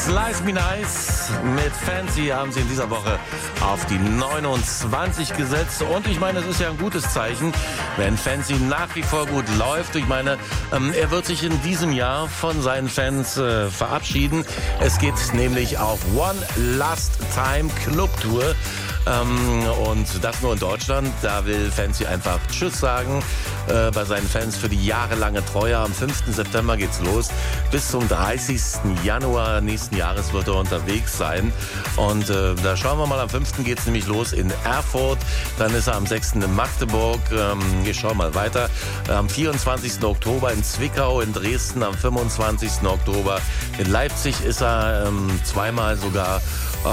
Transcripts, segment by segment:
Slice Me Nice mit Fancy haben sie in dieser Woche auf die 29 gesetzt. Und ich meine, es ist ja ein gutes Zeichen, wenn Fancy nach wie vor gut läuft. Ich meine, er wird sich in diesem Jahr von seinen Fans verabschieden. Es geht nämlich auf One Last Time Club Tour. Und das nur in Deutschland. Da will Fancy einfach Tschüss sagen bei seinen Fans für die jahrelange Treue. Am 5. September geht's los. Bis zum 30. Januar nächsten Jahres wird er unterwegs sein. Und da schauen wir mal, am 5. geht's nämlich los in Erfurt. Dann ist er am 6. in Magdeburg. Wir schauen mal weiter. Am 24. Oktober in Zwickau, in Dresden. Am 25. Oktober in Leipzig ist er zweimal sogar.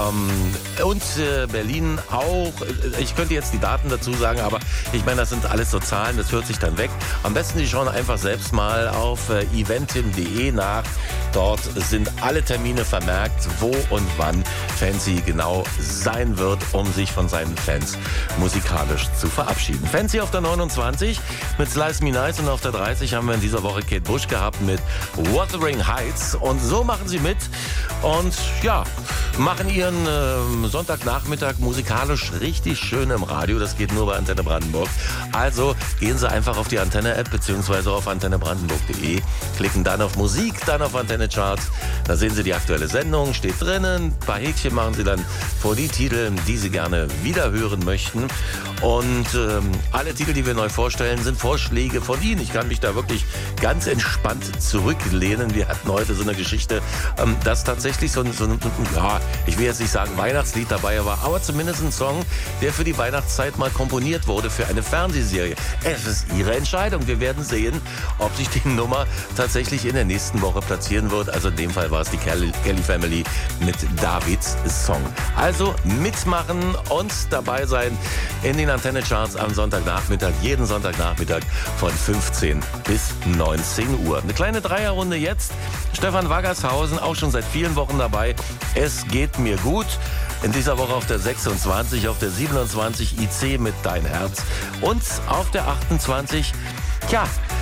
Und Berlin auch. Ich könnte jetzt die Daten dazu sagen, aber ich meine, das sind alles so Zahlen, das hört sich dann weg. Am besten, Sie schauen einfach selbst mal auf eventim.de nach. Dort sind alle Termine vermerkt, wo und wann Fancy genau sein wird, um sich von seinen Fans musikalisch zu verabschieden. Fancy auf der 29 mit Slice Me Nice und auf der 30 haben wir in dieser Woche Kate Bush gehabt mit Wuthering Heights. Und so machen sie mit und ja, machen ihren Sonntagnachmittag musikalisch richtig schön im Radio. Das geht nur bei Antenne Brandenburg. Also gehen Sie einfach auf die Antenne-App bzw. auf antennebrandenburg.de, klicken dann auf Musik, dann auf Antenne Charts. Da sehen Sie die aktuelle Sendung, steht drinnen. Ein paar Häkchen machen Sie dann vor die Titel, die Sie gerne wiederhören möchten. Und alle Titel, die wir neu vorstellen, sind Vorschläge von Ihnen. Ich kann mich da wirklich ganz entspannt zurücklehnen. Wir hatten heute so eine Geschichte, dass tatsächlich so ein ja, ich will jetzt nicht sagen Weihnachtslied dabei war, aber zumindest ein Song, der für die Weihnachtszeit mal komponiert wurde für eine Fernsehserie. Es ist Ihre Entscheidung. Wir werden sehen, ob sich die Nummer tatsächlich in der nächsten Woche platzieren wird. Also in dem Fall war es die Kelly Family mit Davids Song. Also mitmachen und dabei sein in den Antenne-Charts am Sonntagnachmittag, jeden Sonntagnachmittag von 15 bis 19 Uhr. Eine kleine Dreierrunde jetzt. Stefan Waggershausen, auch schon seit vielen Wochen dabei. Es geht mir gut. In dieser Woche auf der 26, auf der 27 IC mit Dein Herz und auf der 28, tja,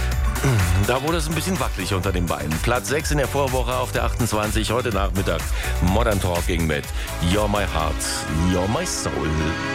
da wurde es ein bisschen wackelig unter den Beinen. Platz 6 in der Vorwoche auf der 28, heute Nachmittag Modern Talking mit You're My Heart, You're My Soul.